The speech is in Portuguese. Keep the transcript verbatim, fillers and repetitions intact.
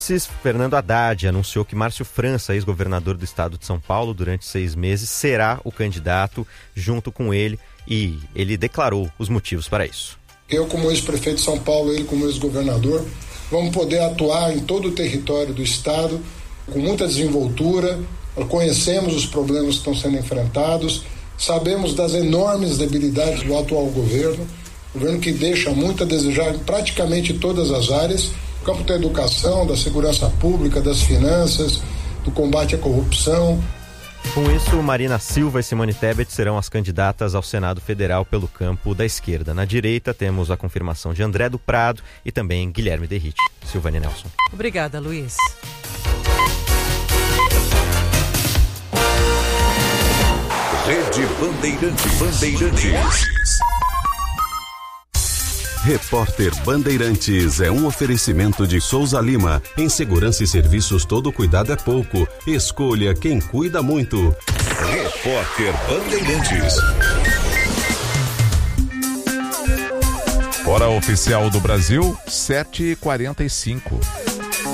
Fernando Haddad anunciou que Márcio França, ex-governador do estado de São Paulo, durante seis meses, será o candidato junto com ele, e ele declarou os motivos para isso. Eu, como ex-prefeito de São Paulo, ele como ex-governador, vamos poder atuar em todo o território do estado com muita desenvoltura. Conhecemos os problemas que estão sendo enfrentados, sabemos das enormes debilidades do atual governo, governo que deixa muito a desejar em praticamente todas as áreas, no campo da educação, da segurança pública, das finanças, do combate à corrupção. Com isso, Marina Silva e Simone Tebet serão as candidatas ao Senado Federal pelo campo da esquerda. Na direita, temos a confirmação de André do Prado e também Guilherme Derrite. Silvânia Nelson. Obrigada, Luiz. Rede Bandeirantes. Bandeirantes. Repórter Bandeirantes é um oferecimento de Souza Lima. Em segurança e serviços, todo cuidado é pouco. Escolha quem cuida muito. Repórter Bandeirantes. Hora oficial do Brasil, sete e quarenta e cinco.